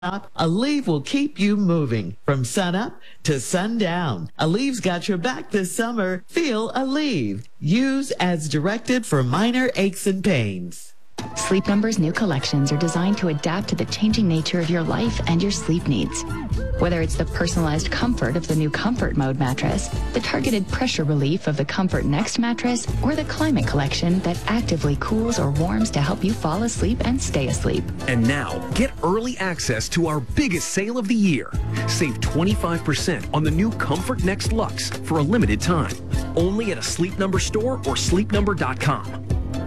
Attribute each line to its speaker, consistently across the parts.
Speaker 1: Aleve will keep you moving from sunup to sundown. Aleve's got your back this summer. Feel Aleve. Use as directed for minor aches and pains.
Speaker 2: Sleep Number's new collections are designed to adapt to the changing nature of your life and your sleep needs. Whether it's the personalized comfort of the new Comfort Mode mattress, the targeted pressure relief of the Comfort Next mattress, or the Climate Collection that actively cools or warms to help you fall asleep and stay asleep.
Speaker 3: And now, get early access to our biggest sale of the year. Save 25% on the new Comfort Next Luxe for a limited time. Only at a Sleep Number store or sleepnumber.com.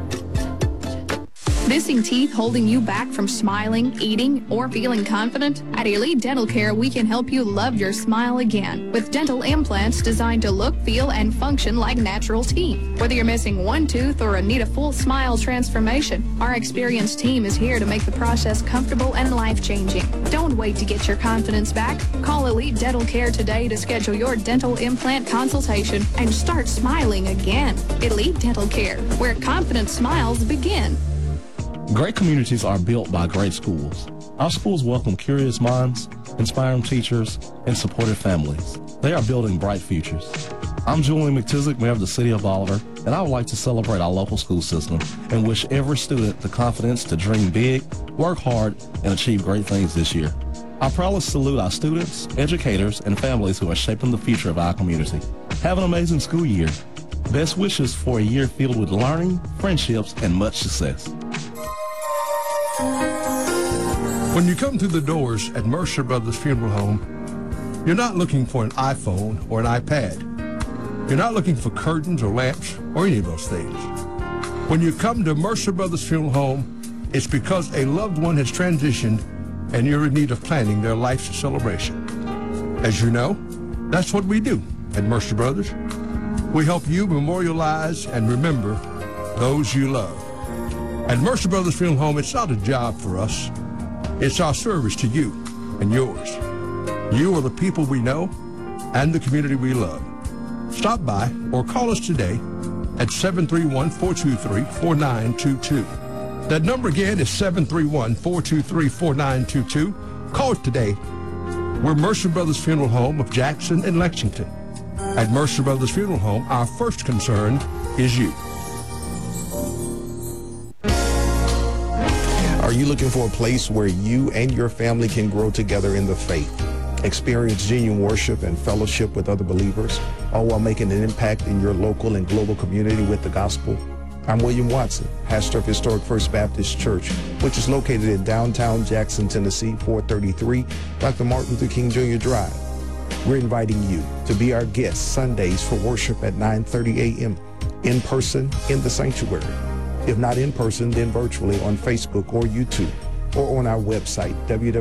Speaker 4: Missing teeth holding you back from smiling, eating, or feeling confident? At Elite Dental Care, we can help you love your smile again with dental implants designed to look, feel, and function like natural teeth. Whether you're missing one tooth or need a full smile transformation, our experienced team is here to make the process comfortable and life-changing. Don't wait to get your confidence back. Call Elite Dental Care today to schedule your dental implant consultation and start smiling again. Elite Dental Care, where confident smiles begin.
Speaker 5: Great communities are built by great schools. Our schools welcome curious minds, inspiring teachers, and supportive families. They are building bright futures. I'm Julian McTizick, Mayor of the City of Bolivar, and I would like to celebrate our local school system and wish every student the confidence to dream big, work hard, and achieve great things this year. I proudly salute our students, educators, and families who are shaping the future of our community. Have an amazing school year. Best wishes for a year filled with learning, friendships, and much success.
Speaker 6: When you come through the doors at Mercer Brothers Funeral Home, you're not looking for an iPhone or an iPad. You're not looking for curtains or lamps or any of those things. When you come to Mercer Brothers Funeral Home, it's because a loved one has transitioned and you're in need of planning their life's celebration. As you know, that's what we do at Mercer Brothers. We help you memorialize and remember those you love. At Mercer Brothers Funeral Home, it's not a job for us. It's our service to you and yours. You are the people we know and the community we love. Stop by or call us today at 731-423-4922. That number again is 731-423-4922. Call it today. We're Mercer Brothers Funeral Home of Jackson and Lexington. At Mercer Brothers Funeral Home, our first concern is you.
Speaker 7: Are you looking for a place where you and your family can grow together in the faith, experience genuine worship and fellowship with other believers, all while making an impact in your local and global community with the gospel? I'm William Watson, pastor of Historic First Baptist Church, which is located in downtown Jackson, Tennessee, 433 Dr. Martin Luther King Jr. Drive. We're inviting you to be our guests Sundays for worship at 9:30 a.m. in person in the sanctuary. If not in person, then virtually on Facebook or YouTube, or on our website,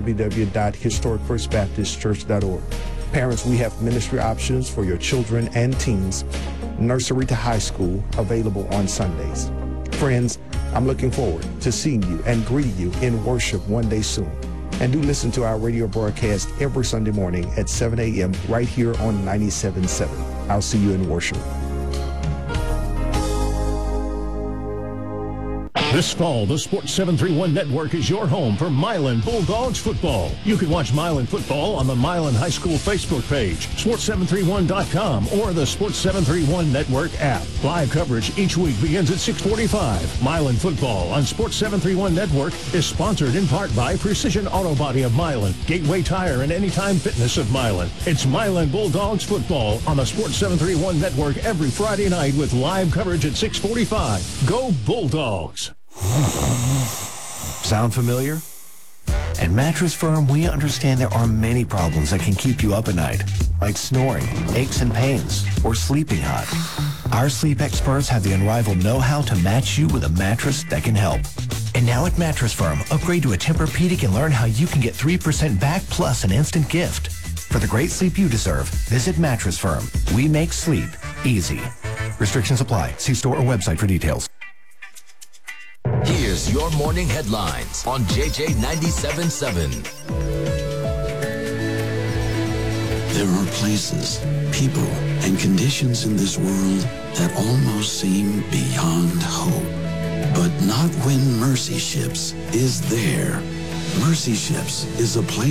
Speaker 7: www.historicfirstbaptistchurch.org. Parents, we have ministry options for your children and teens, nursery to high school, available on Sundays. Friends, I'm looking forward to seeing you and greeting you in worship one day soon. And do listen to our radio broadcast every Sunday morning at 7 a.m. right here on 97.7. I'll see you in worship.
Speaker 8: This fall, the Sports 731 Network is your home for Milan Bulldogs football. You can watch Milan football on the Milan High School Facebook page, sports731.com, or the Sports 731 Network app. Live coverage each week begins at 6:45. Milan football on Sports 731 Network is sponsored in part by Precision Auto Body of Milan, Gateway Tire, and Anytime Fitness of Milan. It's Milan Bulldogs football on the Sports 731 Network every Friday night with live coverage at 6:45. Go Bulldogs!
Speaker 9: Sound familiar? At Mattress Firm, we understand there are many problems that can keep you up at night, like snoring, aches and pains, or sleeping hot. Our sleep experts have the unrivaled know-how to match you with a mattress that can help. And now at Mattress Firm, upgrade to a Tempur-Pedic and learn how you can get 3% back plus an instant gift. For the great sleep you deserve, visit Mattress Firm. We make sleep easy. Restrictions apply. See store or website for details.
Speaker 10: Here's your morning headlines on JJ 97.7.
Speaker 11: There are places, people, and conditions in this world that almost seem beyond hope. But not when Mercy Ships is there. Mercy Ships is a plane